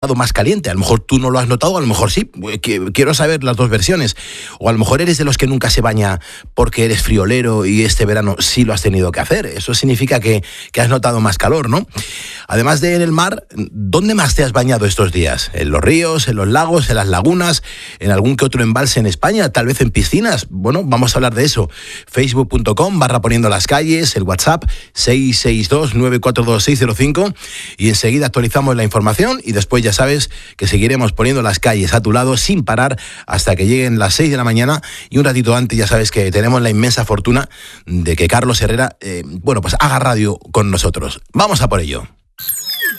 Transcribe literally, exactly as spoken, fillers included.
más caliente. A lo mejor tú no lo has notado, a lo mejor sí. Quiero saber las dos versiones. O a lo mejor eres de los que nunca se baña porque eres friolero y este verano sí lo has tenido que hacer. Eso significa que, que has notado más calor, ¿no? Además de en el mar, ¿dónde más te has bañado estos días? ¿En los ríos, en los lagos, en las lagunas, en algún que otro embalse en España? ¿Tal vez en piscinas? Bueno, vamos a hablar de eso. facebook punto com barra poniendo las calles, el WhatsApp seis seis dos nueve cuatro dos seis cero cinco y enseguida actualizamos la información y después ya sabes que seguiremos poniendo las calles a tu lado sin parar hasta que lleguen las seis de la mañana y un ratito antes ya sabes que tenemos la inmensa fortuna de que Carlos Herrera, eh, bueno, pues haga radio con nosotros. Vamos a por ello.